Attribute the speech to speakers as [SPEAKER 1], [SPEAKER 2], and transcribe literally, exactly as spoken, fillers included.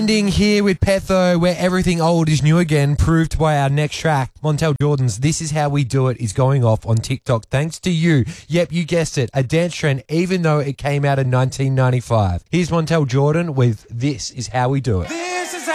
[SPEAKER 1] Ending here with Petho, where everything old is new again, proved by our next track. Montel Jordan's This Is How We Do It is going off on TikTok thanks to you. Yep, you guessed it, a dance trend even though it came out in nineteen ninety-five. Here's Montel Jordan with This Is How We Do It.